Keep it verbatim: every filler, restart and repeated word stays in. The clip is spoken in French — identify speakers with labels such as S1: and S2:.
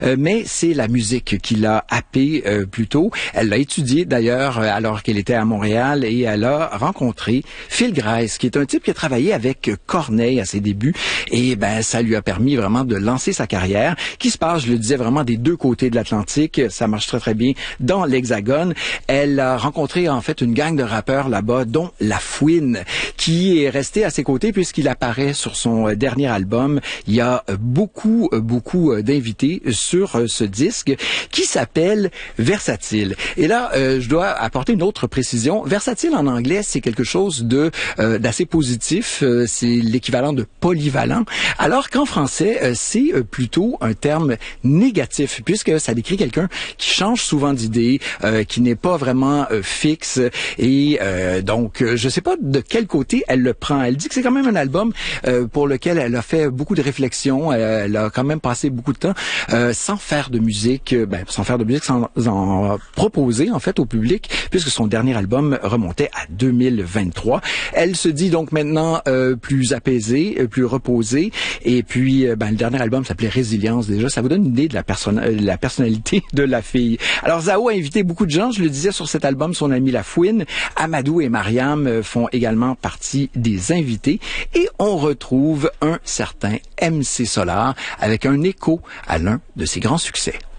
S1: Euh, mais c'est la musique qui l'a happée euh, plutôt. Elle l'a étudiée d'ailleurs euh, alors qu'elle était à Montréal et elle a rencontré Phil Grace, qui est un type qui a travaillé avec Corneille à ses débuts et ben ça lui a permis vraiment de lancer sa carrière qui se passe, je le disais, vraiment des deux côtés de l'Atlantique. Ça marche très très bien dans l'Hexagone. Elle a rencontré en fait une gang de rappeurs là-bas, dont La Fouine, qui est resté à ses côtés puisqu'il apparaît sur son dernier album. Il y a beaucoup beaucoup d'invités sur ce disque qui s'appelle Versatile. Et là, euh, je dois apporter une autre précision. Versatile en anglais, c'est quelque chose de euh, d'assez positif. Euh, c'est l'équivalent de polyvalent. Alors qu'en français, euh, c'est euh, plutôt un terme négatif puisque ça décrit quelqu'un qui change souvent d'idée, euh, qui n'est pas vraiment euh, fixe. Et euh, donc, euh, je sais pas de quel côté elle le prend. Elle dit que c'est quand même un album euh, pour lequel elle a fait beaucoup de réflexions. Elle, elle a quand même passé beaucoup de temps euh, sans faire de musique, ben, sans faire de musique, sans en proposer en fait au public, puisque son dernier album remontait à deux mille vingt-trois. Elle se dit donc maintenant euh, plus apaisée, euh, plus reposée, et puis euh, ben, le dernier album s'appelait Résilience. Déjà, ça vous donne une idée de la, personne, euh, la personnalité de la fille. Alors Zao a invité beaucoup de gens, je le disais sur cet album, son ami La Fouine, Amadou et Mariam euh, font également partie des invités, et on retrouve un certain M C Solar avec un écho à l'un de ses grands succès.